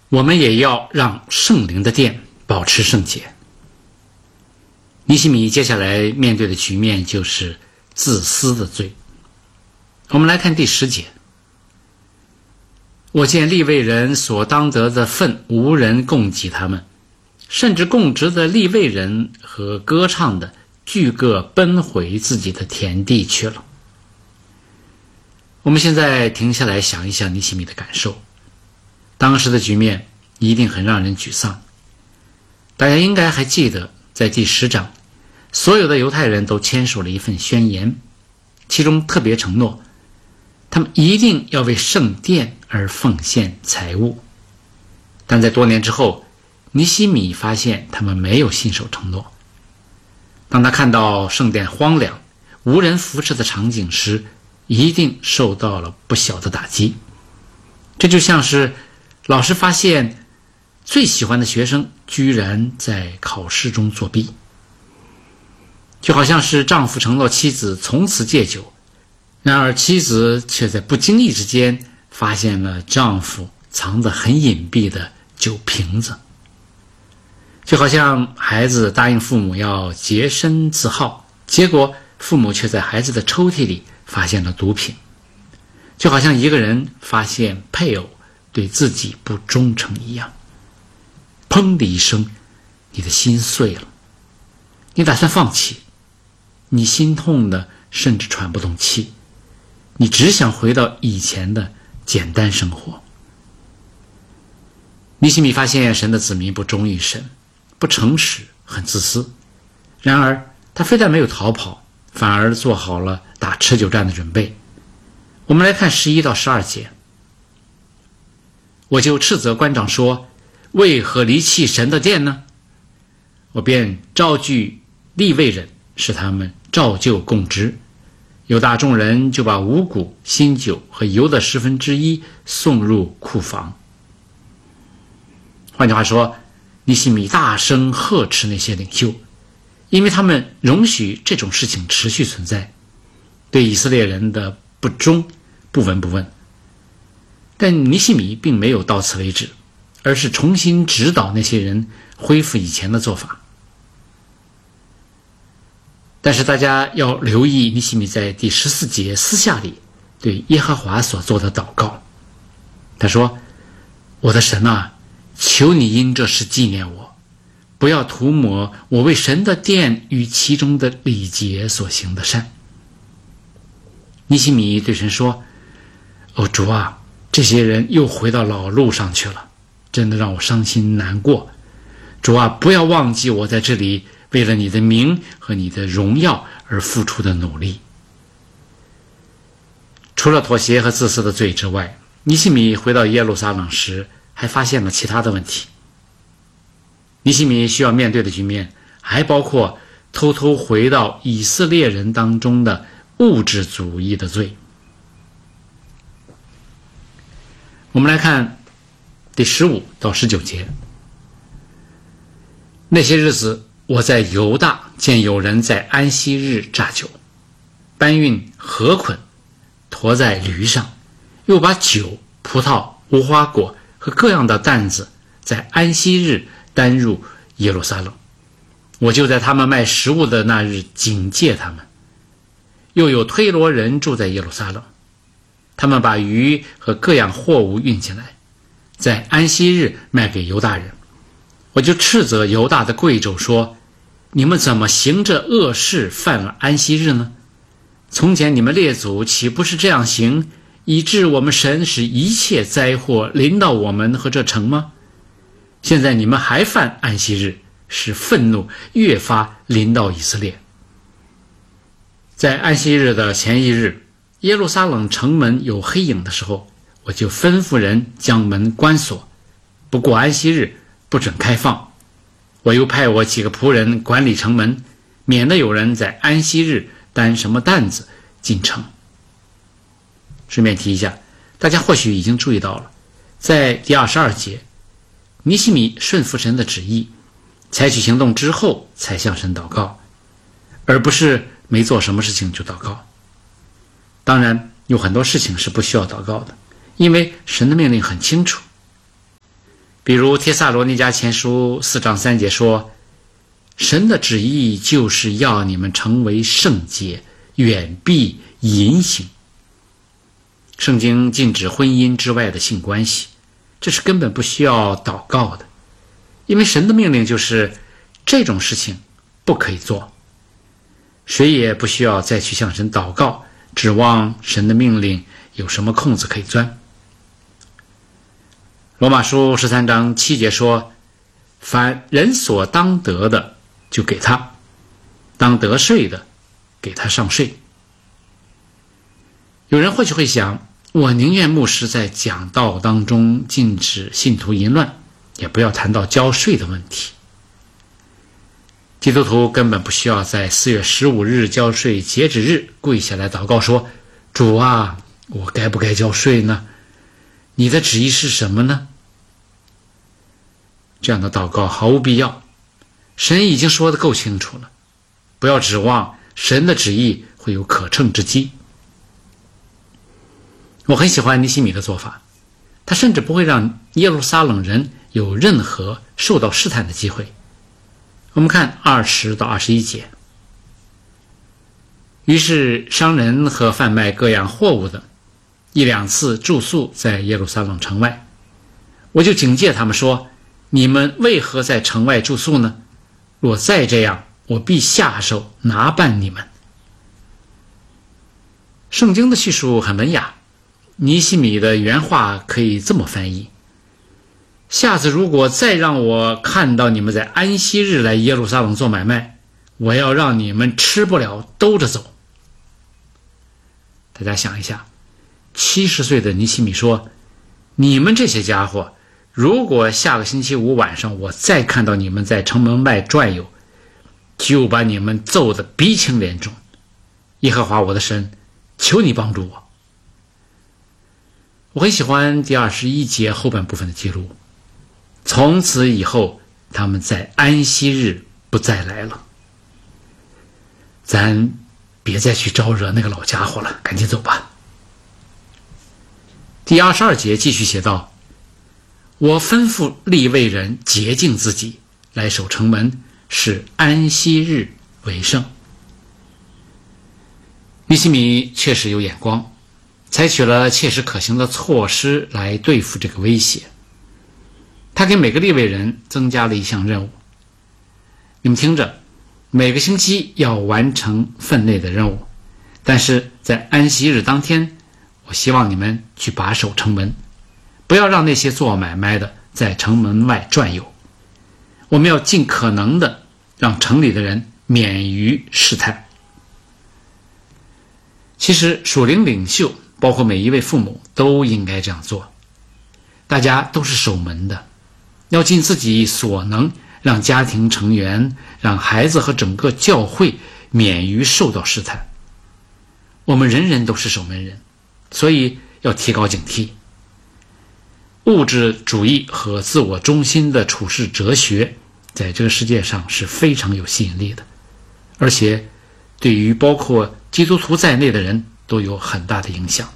我们也要让圣灵的殿保持圣洁。尼希米接下来面对的局面就是自私的罪。我们来看第10节，我见利未人所当得的分无人供给他们，甚至供职的利未人和歌唱的俱各奔回自己的田地去了。我们现在停下来想一想尼希米的感受，当时的局面一定很让人沮丧。大家应该还记得，在第10章，所有的犹太人都签署了一份宣言，其中特别承诺他们一定要为圣殿而奉献财物。但在多年之后，尼希米发现他们没有信守承诺。当他看到圣殿荒凉无人扶持的场景时，一定受到了不小的打击。这就像是老师发现最喜欢的学生居然在考试中作弊，就好像是丈夫承诺妻子从此戒酒，然而妻子却在不经意之间发现了丈夫藏得很隐蔽的酒瓶子。就好像孩子答应父母要洁身自好，结果父母却在孩子的抽屉里发现了毒品。就好像一个人发现配偶对自己不忠诚一样。砰的一声，你的心碎了，你打算放弃，你心痛的甚至喘不动气，你只想回到以前的简单生活。尼希米发现神的子民不忠于神，不诚实，很自私。然而他非但没有逃跑，反而做好了打持久战的准备。我们来看11到12节，我就斥责官长说，为何离弃神的殿呢？我便召聚利未人，使他们照旧供职。犹大众人就把五谷、新酒和油的1/10送入库房。换句话说，尼希米大声呵斥那些领袖，因为他们容许这种事情持续存在，对以色列人的不忠不闻不问。但尼希米并没有到此为止，而是重新指导那些人恢复以前的做法。但是大家要留意尼希米在第14节私下里对耶和华所做的祷告。他说，我的神啊，求你因这事纪念我，不要涂抹我为神的殿与其中的礼节所行的善。尼希米对神说，主啊，这些人又回到老路上去了，真的让我伤心难过。主啊，不要忘记我在这里为了你的名和你的荣耀而付出的努力。除了妥协和自私的罪之外，尼希米回到耶路撒冷时还发现了其他的问题。尼希米需要面对的局面还包括偷偷回到以色列人当中的物质主义的罪。我们来看第15到19节。那些日子，我在犹大见有人在安息日榨酒，搬运禾捆，驮在驴上，又把酒、葡萄、无花果和各样的担子在安息日担入耶路撒冷。我就在他们卖食物的那日警戒他们。又有推罗人住在耶路撒冷，他们把鱼和各样货物运进来，在安息日卖给犹大人。我就斥责犹大的贵胄说，你们怎么行这恶事，犯了安息日呢？从前你们列祖岂不是这样行，以致我们神使一切灾祸临到我们和这城吗？现在你们还犯安息日，使愤怒越发临到以色列。在安息日的前一日，耶路撒冷城门有黑影的时候，我就吩咐人将门关锁，不过安息日不准开放。我又派我几个仆人管理城门，免得有人在安息日担什么担子进城。顺便提一下，大家或许已经注意到了，在第22节，尼希米顺服神的旨意，采取行动之后才向神祷告，而不是没做什么事情就祷告。当然有很多事情是不需要祷告的，因为神的命令很清楚。 比如帖撒罗尼迦前书4章3节说，神的旨意就是要你们成为圣洁，远避淫行。圣经禁止婚姻之外的性关系，这是根本不需要祷告的，因为神的命令就是这种事情不可以做。谁也不需要再去向神祷告，指望神的命令有什么空子可以钻。罗马书13章7节说，凡人所当得的就给他，当得税的给他上税。有人或许会想，我宁愿牧师在讲道当中禁止信徒淫乱，也不要谈到交税的问题。基督徒根本不需要在4月15日交税截止日跪下来祷告说，主啊，我该不该交税呢？你的旨意是什么呢？这样的祷告毫无必要，神已经说得够清楚了，不要指望神的旨意会有可乘之机。我很喜欢尼希米的做法，他甚至不会让耶路撒冷人有任何受到试探的机会。我们看20到21节。于是商人和贩卖各样货物的1、2次住宿在耶路撒冷城外，我就警戒他们说，你们为何在城外住宿呢？若再这样，我必下手拿办你们。圣经的叙述很文雅，尼希米的原话可以这么翻译，下次如果再让我看到你们在安息日来耶路撒冷做买卖，我要让你们吃不了兜着走。大家想一下，70岁的尼希米说，你们这些家伙，如果下个星期五晚上我再看到你们在城门外转悠，就把你们揍得鼻青脸肿。耶和华我的神，求你帮助我。我很喜欢第21节后半部分的记录，从此以后他们在安息日不再来了。咱别再去招惹那个老家伙了，赶紧走吧。第22节继续写道，我吩咐利未人洁净自己，来守城门，使安息日为圣。尼希米确实有眼光，采取了切实可行的措施来对付这个威胁。他给每个利未人增加了一项任务，你们听着，每个星期要完成分内的任务，但是在安息日当天，我希望你们去把守城门，不要让那些做买卖的在城门外转悠。我们要尽可能的让城里的人免于试探。其实属灵领袖包括每一位父母都应该这样做，大家都是守门的，要尽自己所能让家庭成员，让孩子和整个教会免于受到试探。我们人人都是守门人，所以要提高警惕。物质主义和自我中心的处世哲学在这个世界上是非常有吸引力的，而且对于包括基督徒在内的人都有很大的影响。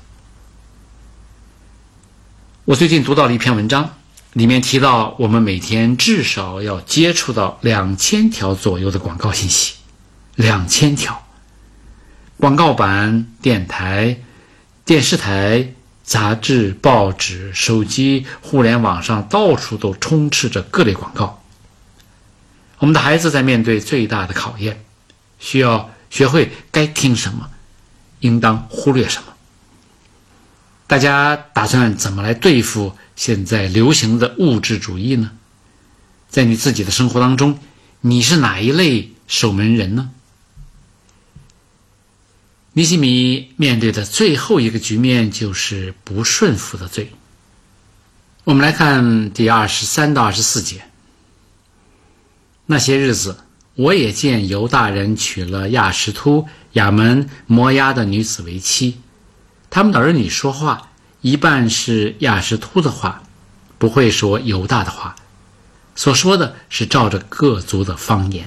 我最近读到了一篇文章，里面提到我们每天至少要接触到2000条左右的广告信息，2000条。广告板、电台、电视台、杂志、报纸、手机、互联网上到处都充斥着各类广告。我们的孩子在面对最大的考验，需要学会该听什么，应当忽略什么。大家打算怎么来对付现在流行的物质主义呢？在你自己的生活当中，你是哪一类守门人呢？尼希米面对的最后一个局面就是不顺服的罪。我们来看第23到24节。那些日子，我也见犹大人娶了亚实突、亚门、摩押的女子为妻，他们的儿女说话一半是亚实突的话，不会说犹大的话，所说的是照着各族的方言。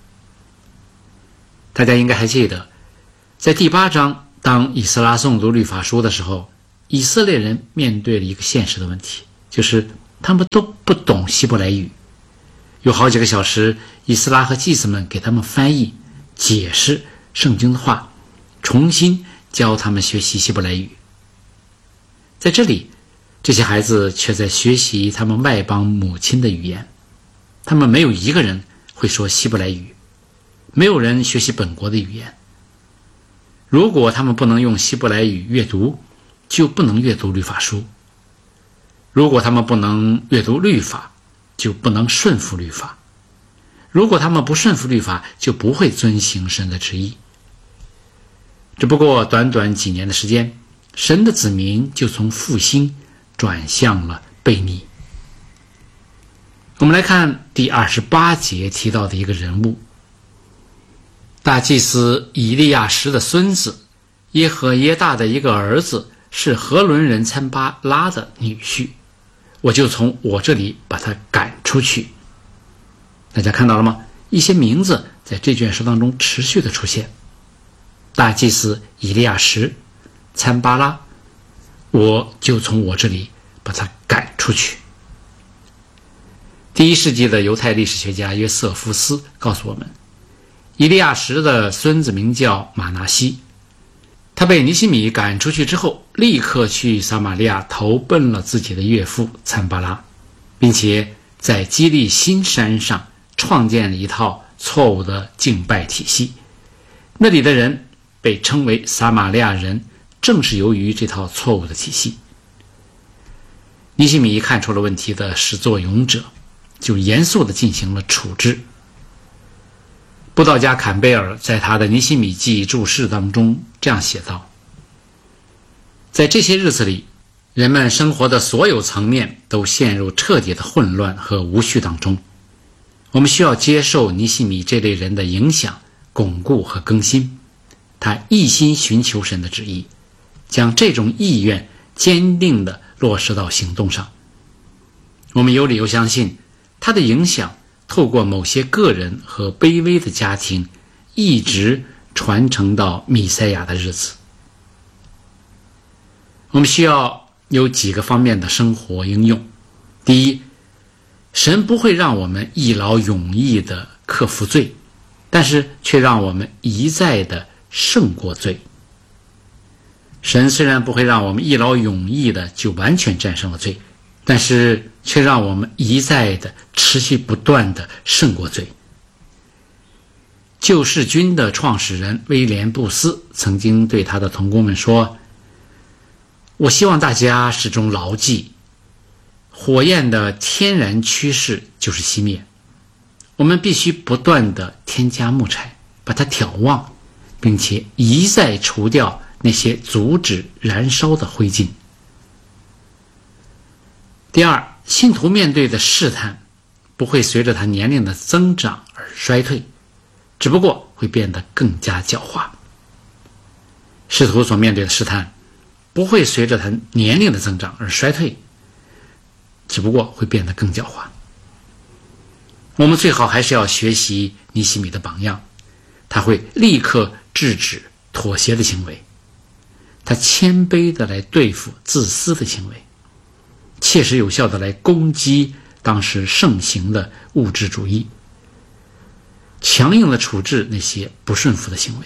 大家应该还记得，在第8章，当以斯拉诵读律法书的时候，以色列人面对了一个现实的问题，就是他们都不懂希伯来语。有好几个小时，以斯拉和祭司们给他们翻译、解释圣经的话，重新教他们学习希伯来语。在这里，这些孩子却在学习他们外邦母亲的语言。他们没有一个人会说希伯来语，没有人学习本国的语言。如果他们不能用希伯来语阅读，就不能阅读律法书。如果他们不能阅读律法，就不能顺服律法。如果他们不顺服律法，就不会遵行神的旨意。只不过短短几年的时间，神的子民就从复兴转向了悖逆。我们来看第28节提到的一个人物，大祭司以利亚实的孙子耶和耶大的一个儿子，是何伦人参巴拉的女婿，我就从我这里把他赶出去。大家看到了吗？一些名字在这卷书当中持续的出现。大祭司以利亚实、参巴拉，我就从我这里把他赶出去。第1世纪的犹太历史学家约瑟夫斯告诉我们，以利亚实的孙子名叫马拿西，他被尼希米赶出去之后，立刻去撒玛利亚投奔了自己的岳父参巴拉，并且在基利新山上创建了一套错误的敬拜体系。那里的人被称为撒玛利亚人，正是由于这套错误的体系。尼希米看出了问题的始作俑者，就严肃地进行了处置。布道家坎贝尔在他的尼希米记注释当中这样写道：在这些日子里，人们生活的所有层面都陷入彻底的混乱和无序当中。我们需要接受尼希米这类人的影响、巩固和更新。他一心寻求神的旨意，将这种意愿坚定地落实到行动上。我们有理由相信，他的影响透过某些个人和卑微的家庭，一直传承到弥赛亚的日子。我们需要有几个方面的生活应用。第一，神不会让我们一劳永逸地克服罪，但是却让我们一再地胜过罪。神虽然不会让我们一劳永逸的就完全战胜了罪，但是却让我们一再的持续不断的胜过罪。救世军的创始人威廉布斯曾经对他的同工们说，我希望大家始终牢记，火焰的天然趋势就是熄灭，我们必须不断的添加木柴，把它挑旺，并且一再除掉那些阻止燃烧的灰烬。第二，信徒面对的试探不会随着他年龄的增长而衰退，只不过会变得更加狡猾。使徒所面对的试探不会随着他年龄的增长而衰退，只不过会变得更狡猾。我们最好还是要学习尼希米的榜样，他会立刻制止妥协的行为，他谦卑地来对付自私的行为，切实有效地来攻击当时盛行的物质主义，强硬地处置那些不顺服的行为。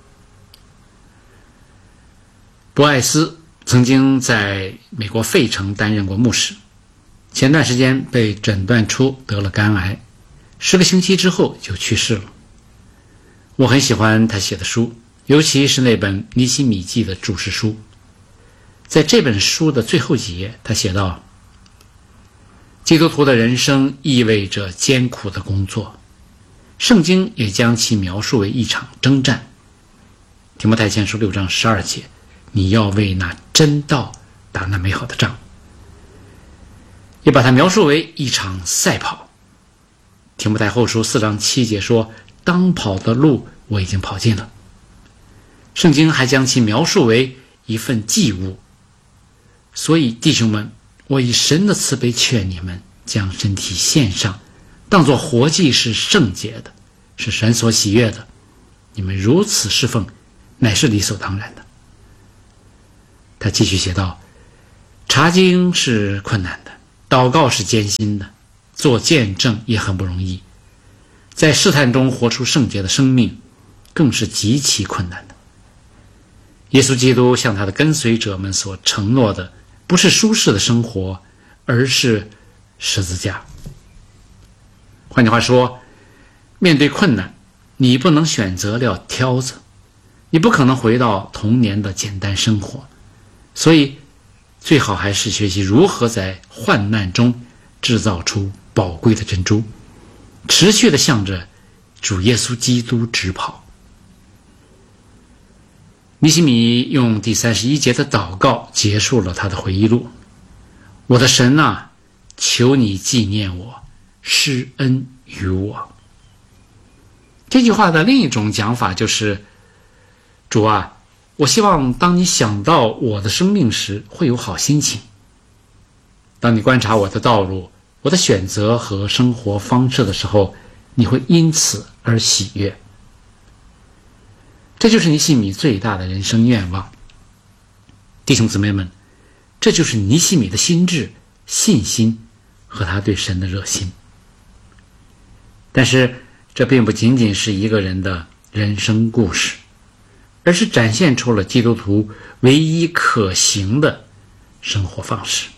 博艾斯曾经在美国费城担任过牧师，前段时间被诊断出得了肝癌，10个星期之后就去世了。我很喜欢他写的书，尤其是那本《尼希米记》的注释书。在这本书的最后几页，他写道，基督徒的人生意味着艰苦的工作，圣经也将其描述为一场征战。提摩太前书6章12节，你要为那真道打那美好的仗，也把它描述为一场赛跑。提摩太后书4章7节说，当跑的路我已经跑尽了。圣经还将其描述为一份祭物。所以弟兄们，我以神的慈悲劝你们，将身体献上，当作活祭，是圣洁的，是神所喜悦的。你们如此侍奉，乃是理所当然的。他继续写道，查经是困难的， 祷告是艰辛的，做见证也很不容易，在试探中活出圣洁的生命更是极其困难的。耶稣基督向他的跟随者们所承诺的不是舒适的生活，而是十字架。换句话说，面对困难，你不能选择撂挑子，你不可能回到童年的简单生活，所以最好还是学习如何在患难中制造出宝贵的珍珠，持续地向着主耶稣基督直跑。尼希米用第31节的祷告结束了他的回忆录：我的神啊，求你纪念我，施恩于我。这句话的另一种讲法就是，主啊，我希望当你想到我的生命时会有好心情，当你观察我的道路、我的选择和生活方式的时候，你会因此而喜悦。这就是尼希米最大的人生愿望。弟兄姊妹们，这就是尼希米的心智、信心和他对神的热心。但是这并不仅仅是一个人的人生故事，而是展现出了基督徒唯一可行的生活方式。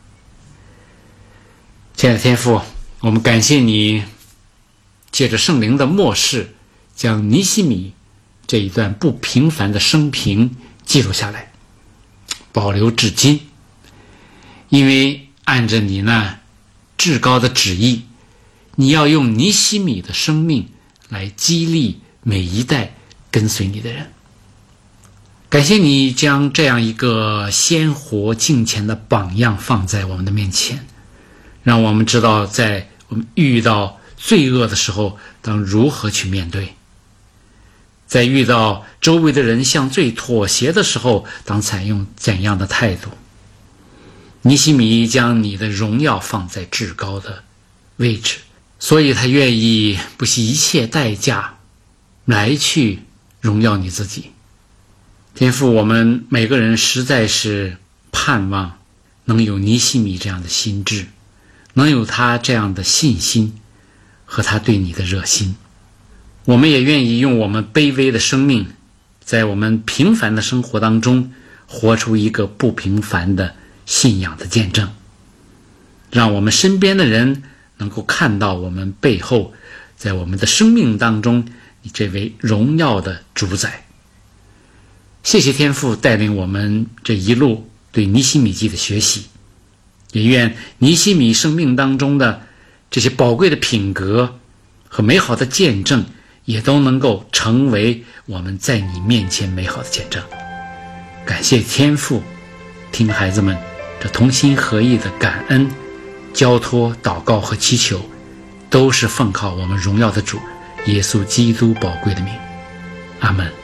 亲爱的天父，我们感谢你借着圣灵的默示，将尼希米这一段不平凡的生平记录下来，保留至今。因为按着你那至高的旨意，你要用尼希米的生命来激励每一代跟随你的人。感谢你将这样一个鲜活敬虔的榜样放在我们的面前，让我们知道在我们遇到罪恶的时候当如何去面对，在遇到周围的人向罪妥协的时候当采用怎样的态度。尼希米将你的荣耀放在至高的位置，所以他愿意不惜一切代价来去荣耀你自己。天父，我们每个人实在是盼望能有尼希米这样的心智，能有他这样的信心和他对你的热心。我们也愿意用我们卑微的生命，在我们平凡的生活当中活出一个不平凡的信仰的见证，让我们身边的人能够看到我们背后，在我们的生命当中你这位荣耀的主宰。谢谢天父带领我们这一路对尼希米记的学习，也愿尼希米生命当中的这些宝贵的品格和美好的见证也都能够成为我们在你面前美好的见证。感谢天父听孩子们这同心合意的感恩、交托、祷告和祈求，都是奉靠我们荣耀的主耶稣基督宝贵的名。阿们。